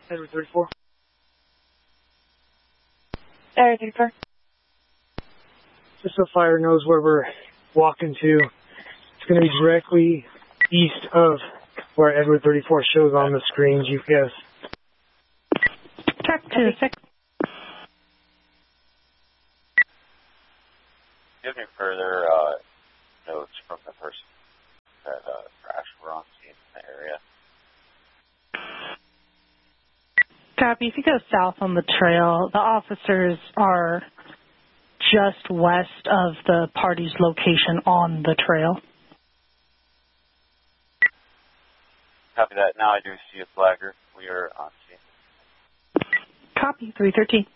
Edward 34. Area 34. Just so fire knows where we're walking to. It's going to be directly east of where Edward 34 shows on the screen, GPS. Track 26. Do you have any further notes from the person that crash were on scene in the area? Copy. If you go south on the trail, the officers are just west of the party's location on the trail. Copy that. Now I do see a flagger. We are on scene. Copy. 313.